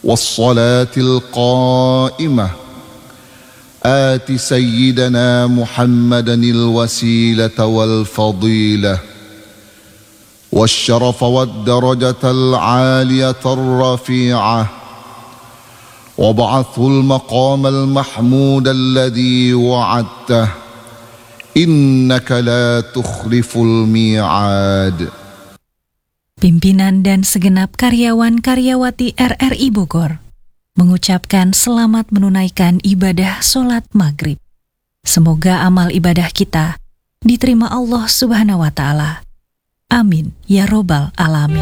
والصلاة القائمة آت سيدنا محمدا الوسيلة والفضيلة والشرف والدرجة العالية الرفيعة وابعثه المقام المحمود الذي وعدته إنك لا تخلف الميعاد. Pimpinan dan segenap karyawan-karyawati RRI Bogor mengucapkan selamat menunaikan ibadah sholat maghrib. Semoga amal ibadah kita diterima Allah Subhanahu wa Ta'ala. Amin ya Robbal Alamin.